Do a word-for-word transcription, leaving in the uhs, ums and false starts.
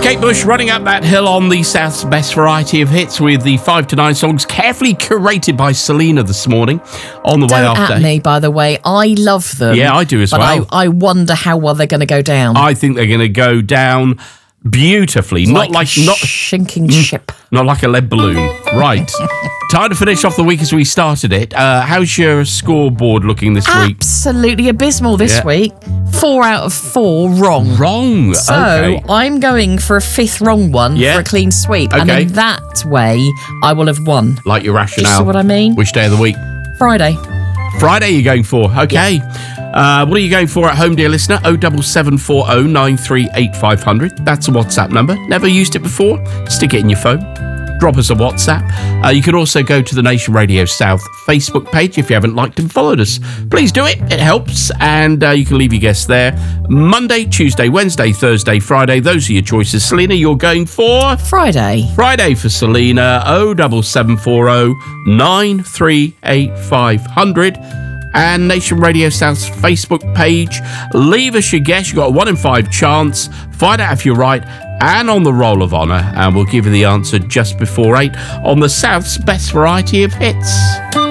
Kate Bush running up that hill on the South's best variety of hits with the five to nine songs carefully curated by Selena this morning on the Don't way after. at me, by the way. I love them. Yeah, I do as but well. I, I wonder how well they're going to go down. I think they're going to go down beautifully, not like a not sinking ship. not like a lead balloon. Right. Time to finish off the week as we started it. Uh, how's your scoreboard looking this week? Absolutely abysmal this Yeah. week. Four out of four wrong. Wrong. So okay. I'm going for a fifth wrong one Yeah. for a clean sweep. And Okay. in that way, I will have won. Like your You rationale. see what I mean? Which day of the week? Friday. Friday you're going for. Okay. Uh, what are you going for at home, dear listener? oh seven seven four oh nine three eight five hundred. That's a WhatsApp number. Never used it before? Stick it in your phone. Drop us a WhatsApp. Uh, you can also go to the Nation Radio South Facebook page if you haven't liked and followed us. Please do it. It helps. And uh, you can leave your guests there. Monday, Tuesday, Wednesday, Thursday, Friday. Those are your choices. Selena, you're going for... Friday. Friday for Selena. oh seven seven four oh nine three eight five hundred. And Nation Radio South's Facebook page. Leave us your guess. You've got a one in five chance. Find out if you're right and on the roll of honour. And we'll give you the answer just before eight on the South's best variety of hits.